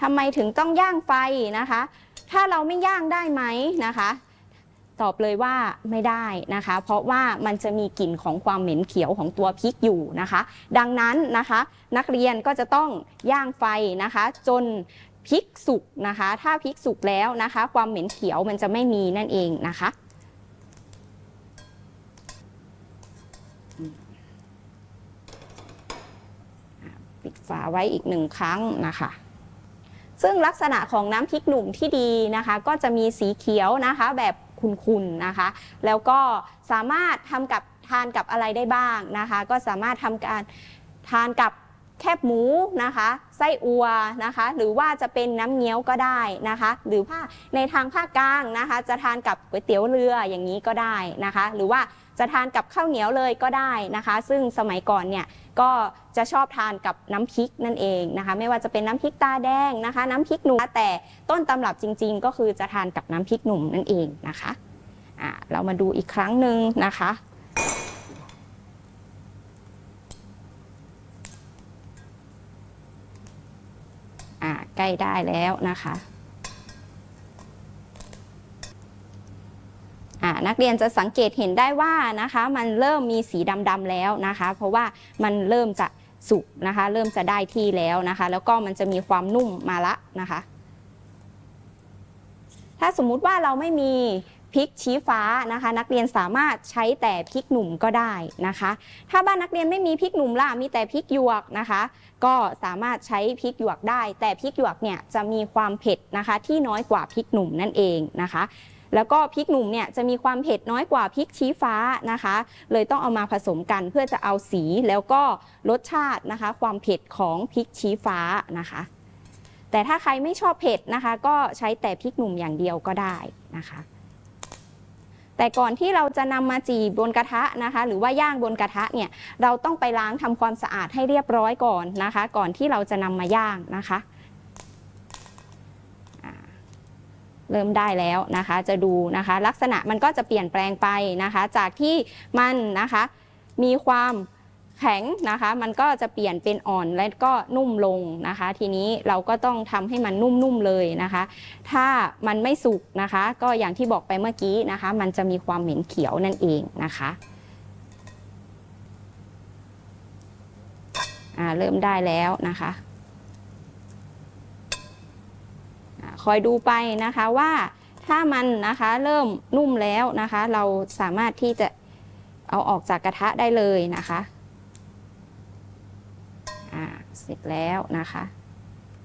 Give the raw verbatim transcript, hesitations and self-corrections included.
ำไมถึงต้องย่างไฟนะคะถ้าเราไม่ย่างได้ไหมนะคะตอบเลยว่าไม่ได้นะคะเพราะว่ามันจะมีกลิ่นของความเหม็นเขียวของตัวพริกอยู่นะคะดังนั้นนะคะนักเรียนก็จะต้องย่างไฟนะคะจนพริกสุกนะคะถ้าพริกสุกแล้วนะคะความเหม็นเขียวมันจะไม่มีนั่นเองนะคะปิดฝาไว้อีกหนึ่งครั้งนะคะซึ่งลักษณะของน้ำพริกหนุ่มที่ดีนะคะก็จะมีสีเขียวนะคะแบบขุ่นๆนะคะแล้วก็สามารถทำกับทานกับอะไรได้บ้างนะคะก็สามารถทำการทานกับแคบหมูนะคะไส้อั่วนะคะหรือว่าจะเป็นน้ำเงี้ยวก็ได้นะคะหรือว่าในทางภาคกลางนะคะจะทานกับก๋วยเตี๋ยวเรืออย่างนี้ก็ได้นะคะหรือว่าจะทานกับข้าวเหนียวเลยก็ได้นะคะซึ่งสมัยก่อนเนี่ยก็จะชอบทานกับน้ำพริกนั่นเองนะคะไม่ว่าจะเป็นน้ำพริกตาแดงนะคะน้ำพริกหนุ่มแต่ต้นตำรับจริงๆก็คือจะทานกับน้ำพริกหนุ่มนั่นเองนะคะอ่าเรามาดูอีกครั้งหนึ่งนะคะอ่าใกล้ได้แล้วนะคะนักเรียนจะสังเกตเห็นได้ว่านะคะมันเริ่มมีสีดำๆแล้วนะคะเพราะว่ามันเริ่มจะสุกนะคะเริ่มจะได้ที่แล้วนะคะแล้วก็มันจะมีความนุ่มมาละนะคะถ้าสมมุติว่าเราไม่มีพริกชี้ฟ้านะคะนักเรียนสามารถใช้แต่พริกหนุ่มก็ได้นะคะถ้าบ้านนักเรียนไม่มีพริกหนุ่มล่ะมีแต่พริกหยวกนะคะก็สามารถใช้พริกหยวกได้แต่พริกหยวกเนี่ยจะมีความเผ็ดนะคะที่น้อยกว่าพริกหนุ่มนั่นเองนะคะแล้วก็พริกหนุ่มเนี่ยจะมีความเผ็ดน้อยกว่าพริกชี้ฟ้านะคะเลยต้องเอามาผสมกันเพื่อจะเอาสีแล้วก็รสชาตินะคะความเผ็ดของพริกชี้ฟ้านะคะแต่ถ้าใครไม่ชอบเผ็ดนะคะก็ใช้แต่พริกหนุ่มอย่างเดียวก็ได้นะคะแต่ก่อนที่เราจะนำมาจีบนกระทะนะคะหรือว่าย่างบนกระทะเนี่ยเราต้องไปล้างทำความสะอาดให้เรียบร้อยก่อนนะคะก่อนที่เราจะนำมาย่างนะคะเริ่มได้แล้วนะคะจะดูนะคะลักษณะมันก็จะเปลี่ยนแปลงไปนะคะจากที่มันนะคะมีความแข็งนะคะมันก็จะเปลี่ยนเป็นอ่อนและก็นุ่มลงนะคะทีนี้เราก็ต้องทำให้มันนุ่มๆเลยนะคะถ้ามันไม่สุกนะคะก็อย่างที่บอกไปเมื่อกี้นะคะมันจะมีความเหม็นเขียวนั่นเองนะคะอ่าเริ่มได้แล้วนะคะคอยดูไปนะคะว่าถ้ามันนะคะเริ่มนุ่มแล้วนะคะเราสามารถที่จะเอาออกจากกระทะได้เลยนะคะอ่าเสร็จแล้วนะคะ